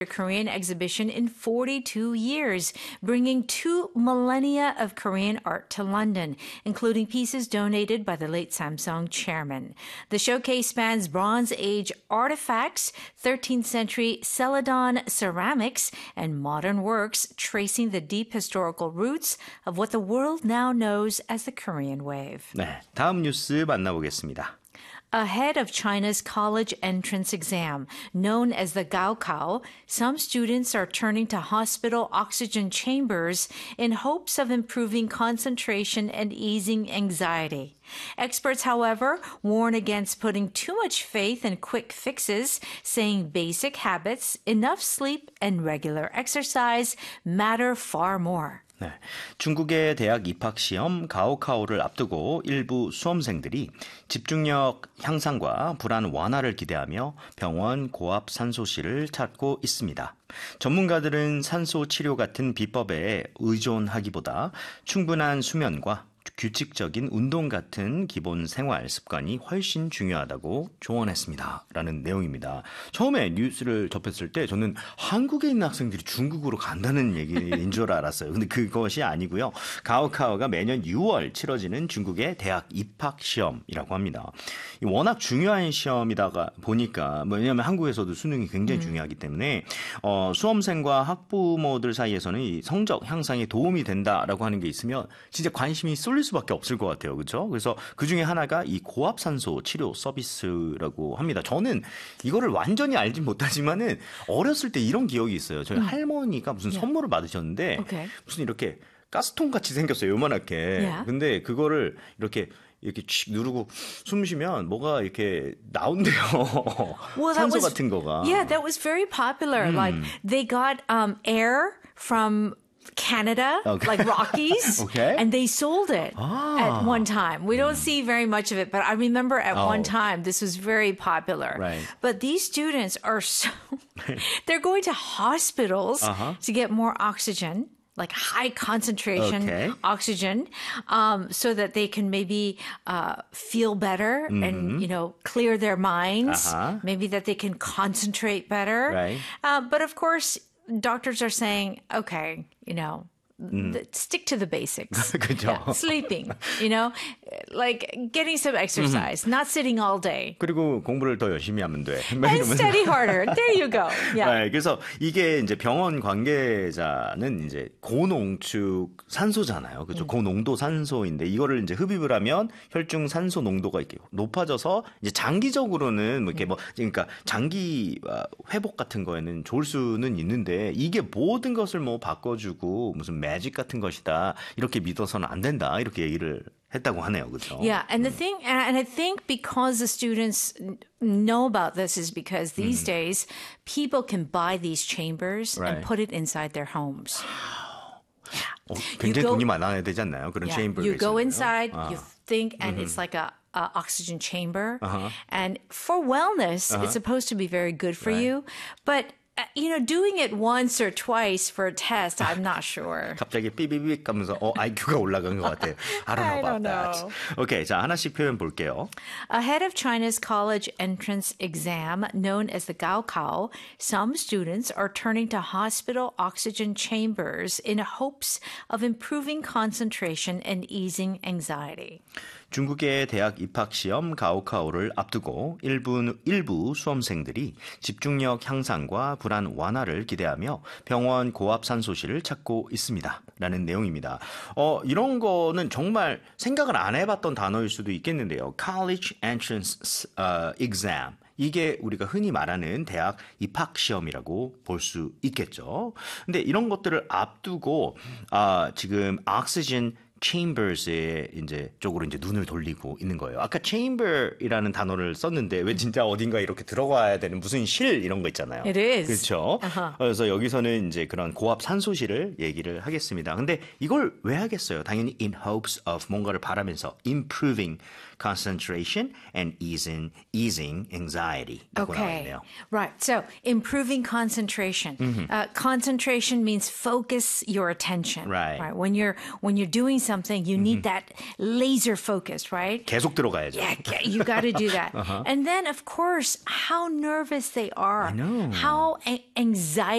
Korean exhibition in 42 years, bringing 2 millennia of Korean art to London, including pieces donated by the late Samsung chairman. The showcase spans Bronze Age artifacts, 13th century Celadon ceramics, and modern works tracing the deep historical roots of what the world now knows as the Korean wave. 네, 다음 뉴스 만나보겠습니다. Ahead of China's college entrance exam, known as the Gaokao, some students are turning to hospital oxygen chambers in hopes of improving concentration and easing anxiety. Experts, however, warn against putting too much faith in quick fixes, saying basic habits, enough sleep, and regular exercise matter far more. 네, 중국의 대학 입학시험 가오카오를 앞두고 일부 수험생들이 집중력 향상과 불안 완화를 기대하며 병원 고압 산소실을 찾고 있습니다. 전문가들은 산소 치료 같은 비법에 의존하기보다 충분한 수면과 규칙적인 운동 같은 기본 생활 습관이 훨씬 중요하다고 조언했습니다. 라는 내용입니다. 처음에 뉴스를 접했을 때 저는 한국에 있는 학생들이 중국으로 간다는 얘기인 줄 알았어요. 근데 그것이 아니고요. 가오카오가 매년 6월 치러지는 중국의 대학 입학 시험이라고 합니다. 워낙 중요한 시험이다가 보니까 왜냐하면 한국에서도 수능이 굉장히 중요하기 때문에 수험생과 학부모들 사이에서는 이 성적 향상에 도움이 된다라고 하는 게 있으면 진짜 관심이 쏠릴 수밖에 없을 것 같아요. 그렇죠? 그래서 그중에 하나가 이 고압산소 치료 서비스라고 합니다. 저는 이거를 완전히 알진 못하지만은 어렸을 때 이런 기억이 있어요. 저희 할머니가 무슨 선물을 받으셨는데 무슨 이렇게 가스통 같이 생겼어요. 요만하게. 근데 그거를 이렇게 칙 누르고 숨 쉬면 뭐가 이렇게 나온대요. Well, 산소 같은 거가. Yeah, that was very popular. Like they got air from Canada, like Rockies, and they sold it at one time. We don't see very much of it, but I remember at one time this was very popular. Right. But these students are they're going to hospitals to get more oxygen, like high concentration oxygen, so that they can maybe feel better and, clear their minds, maybe that they can concentrate better. Right. But of course, doctors are saying, okay, stick to the basics. Yeah, sleeping, like getting some exercise, not sitting all day. 그리고 공부를 더 열심히 하면 돼. And study harder. There you go. Yeah. 네, 그래서 이게 이제 병원 관계자는 이제 고농축 산소잖아요. 그렇죠. 고농도 산소인데 이거를 이제 흡입을 하면 혈중 산소 농도가 이렇게 높아져서 이제 장기적으로는 그러니까 장기 회복 같은 거에는 좋을 수는 있는데 이게 모든 것을 바꿔주고 무슨 매직 같은 것이다. 이렇게 믿어서는 안 된다. 이렇게 얘기를 했다고 하네요. 그렇죠? Yeah, and I think because the students know about this is because these days people can buy these chambers and put it inside their homes. 굉장히 돈이 많아야 되지 않나요? 그런 체인버가 You go inside, you think, and it's like a oxygen chamber. And for wellness, it's supposed to be very good for you. But doing it once or twice for a test, I'm not sure. 갑자기 삐삐삐 가면서 IQ가 올라간 것 같아요. I don't know about that. Okay, 자 하나씩 표현 볼게요. Ahead of China's college entrance exam, known as the Gaokao, some students are turning to hospital oxygen chambers in hopes of improving concentration and easing anxiety. 중국의 대학 입학시험 가오카오를 앞두고 일부 수험생들이 집중력 향상과 불안 완화를 기대하며 병원 고압산소실을 찾고 있습니다. 라는 내용입니다. 이런 거는 정말 생각을 안 해봤던 단어일 수도 있겠는데요. College Entrance Exam. 이게 우리가 흔히 말하는 대학 입학시험이라고 볼 수 있겠죠. 근데 이런 것들을 앞두고 지금 Oxygen chambers의 쪽으로 눈을 돌리고 있는 거예요. 아까 chamber이라는 단어를 썼는데 왜 진짜 어딘가 이렇게 들어가야 되는 무슨 실 이런 거 있잖아요. It is. 그렇죠. 그래서 여기서는 그런 고압 산소실을 얘기를 하겠습니다. 근데 이걸 왜 하겠어요? 당연히 in hopes of 뭔가를 바라면서 improving concentration, and easing anxiety. Okay. Right. So improving concentration. Concentration means focus your attention. Right. When you're doing something, you need that laser focus, right? 계속 들어가야죠. Yeah, you got to do that. And then, of course, how nervous they are. I know. How anxiety